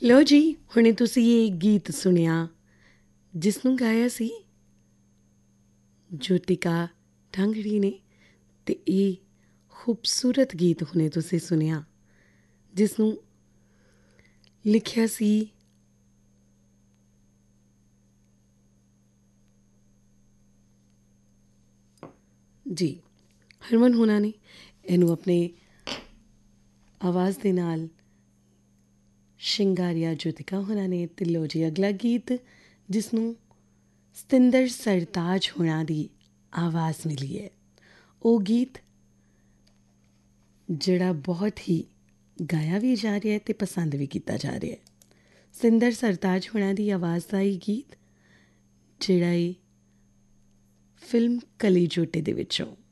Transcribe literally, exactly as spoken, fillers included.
ਲਓ ਜੀ, ਹੁਣੇ ਤੁਸੀਂ ਇਹ ਗੀਤ ਸੁਣਿਆ ਜਿਸ ਨੂੰ ਗਾਇਆ ਸੀ ਜੋਤਿਕਾ ਢਾਂਗੜੀ ਨੇ। ਅਤੇ ਇਹ ਖੂਬਸੂਰਤ ਗੀਤ ਹੁਣੇ ਤੁਸੀਂ ਸੁਣਿਆ ਜਿਸ ਨੂੰ ਲਿਖਿਆ ਸੀ ਜੀ ਹਰਮਨ ਹੋਣਾ ਨੇ। ਇਹਨੂੰ ਆਪਣੇ ਆਵਾਜ਼ ਦੇ ਨਾਲ ਸ਼ਿੰਗਾਰਿਆ ਜੋਤਿਕਾ ਹੋਣਾ ਨੇ। ਅਤੇ ਲਓ ਜੀ ਅਗਲਾ ਗੀਤ ਜਿਸ ਨੂੰ ਸਤਿੰਦਰ ਸਰਤਾਜ ਹੋਣਾ ਦੀ ਆਵਾਜ਼ ਮਿਲੀ ਹੈ, ਉਹ ਗੀਤ ਜਿਹੜਾ ਬਹੁਤ ਹੀ ਗਾਇਆ ਵੀ ਜਾ ਰਿਹਾ ਅਤੇ ਪਸੰਦ ਵੀ ਕੀਤਾ ਜਾ ਰਿਹਾ। ਸਤਿੰਦਰ ਸਰਤਾਜ ਹੋਣਾ ਦੀ ਆਵਾਜ਼ ਦਾ ਇਹ ਗੀਤ ਜਿਹੜਾ ਇਹ ਫਿਲਮ ਕਲੀ ਜੋਟੇ ਦੇ ਵਿੱਚੋਂ